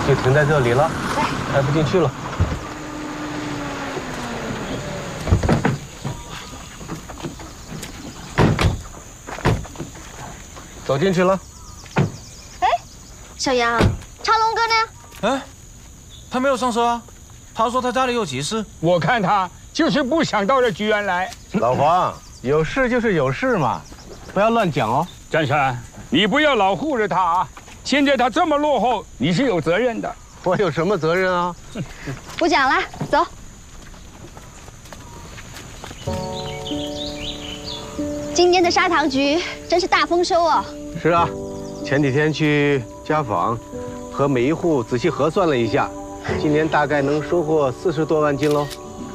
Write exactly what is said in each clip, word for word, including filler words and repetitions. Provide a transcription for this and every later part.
就停在这里了，开不进去了。走进去了。 哎，小杨，长龙哥呢？ 哎，他没有上车啊。他说他家里有急事。 我看他就是不想到这菊园来。 老黄，有事就是有事嘛，不要乱讲哦。 占山，你不要老护着他啊！现在他这么落后，你是有责任的。 我有什么责任啊？ 不讲了，走。今年的砂糖橘真是大丰收哦。 是啊，前几天去家访，和每一户仔细核算了一下，今年大概能收获四十多万斤喽。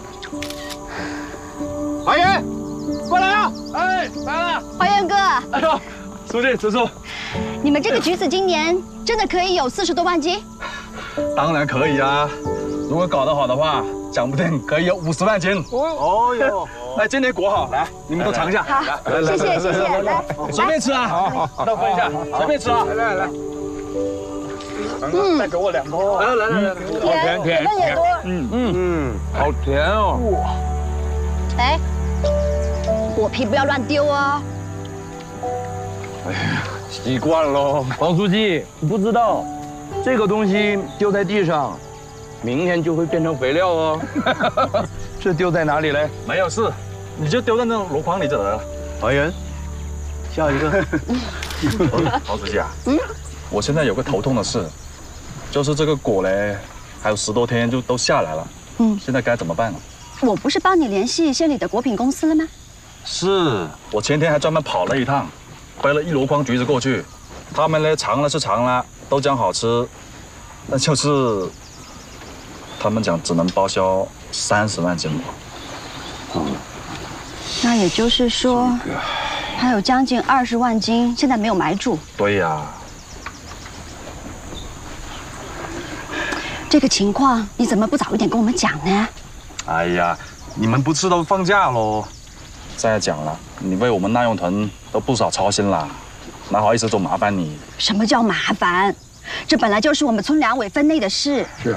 华元，过来啊！哎，来了。 华元哥， 哎呦，书记、支书， 你们这个橘子今年真的可以有四十多万斤？ 当然可以啊！如果搞得好的话，讲不定可以有五十万斤。 哦哟， 来，今年果好，来，你们都尝一下。 好，谢谢谢谢，来， 随便吃啊，好好，那分一下，随便吃啊。 来来来， 嗯， 再给我两颗。 来来来来， 甜，水分也多。 嗯嗯嗯，好甜哦。 哎，果皮不要乱丢哦。 哎呀，习惯喽。王书记，你不知道，这个东西丢在地上，明天就会变成肥料哦。这丢在哪里嘞？ 没有事，你就丢在那种箩筐里就得了。 华元，笑一个。 王书记啊，嗯，我现在有个头痛的事，就是这个果嘞，还有十多天就都下来了。嗯，现在该怎么办呢？ 我不是帮你联系县里的果品公司了吗？ 是我前天还专门跑了一趟，背了一箩筐橘子过去，他们呢尝了是尝了，都讲好吃，但就是他们讲只能报销三十万斤果。 那也就是说，还有将近二十万斤现在没有买主。 对呀， 这个情况你怎么不早一点跟我们讲呢？ 哎呀，你们不是都放假喽？再讲了，你为我们耐用屯都不少操心了，哪好意思总麻烦你？ 什么叫麻烦？这本来就是我们村两委分内的事。 是。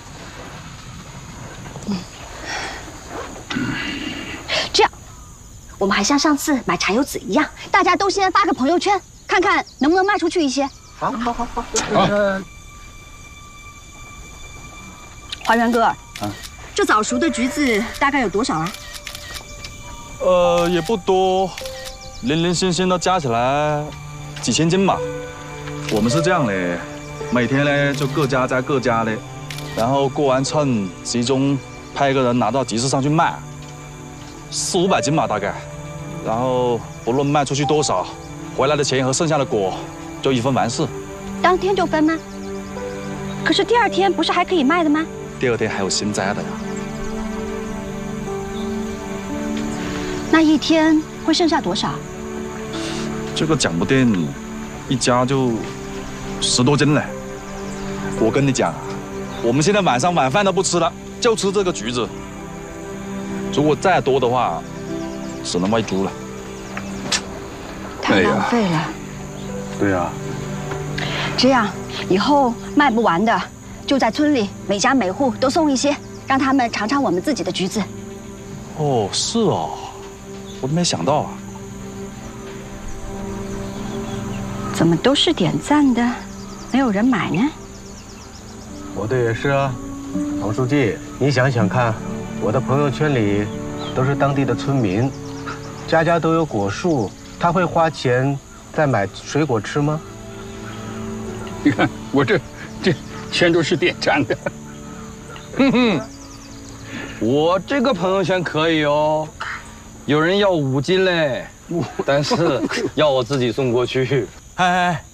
这样，我们还像上次买柴油籽一样，大家都先发个朋友圈，看看能不能卖出去一些。 好，好，好，好。 好。 华元哥，啊，这早熟的橘子大概有多少啊？ 呃，也不多，零零星星的加起来几千斤吧。我们是这样嘞，每天呢就各家摘各家的，然后过完秤，集中派一个人拿到集市上去卖，四五百斤吧大概。然后不论卖出去多少，回来的钱和剩下的果就一分完事。 当天就分吗？可是第二天不是还可以卖的吗？ 第二天还有新摘的呀。 那一天会剩下多少？ 这个讲不定，一家就十多斤嘞。我跟你讲啊，我们现在晚上晚饭都不吃了，就吃这个橘子。如果再多的话，只能喂猪了。 太浪费了。 对呀。 这样以后卖不完的，就在村里每家每户都送一些，让他们尝尝我们自己的橘子。 哦，是哦。我都没想到啊！ 怎么都是点赞的，没有人买呢？ 我的也是啊，王书记，你想想看，我的朋友圈里都是当地的村民，家家都有果树，他会花钱再买水果吃吗？ 你看我这这全都是点赞的。哼哼，我这个朋友圈可以哦。有人要五斤嘞，但是要我自己送过去。 哎哎，